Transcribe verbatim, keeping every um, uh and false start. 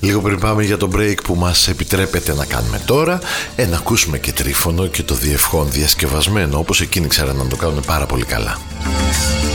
Λίγο πριν πάμε για το break που μας επιτρέπεται να κάνουμε τώρα, ε, να ακούσουμε και Τρίφωνο και το Διευχόν διασκευασμένο όπως εκείνοι ξέραν να το κάνουν πάρα πολύ καλά.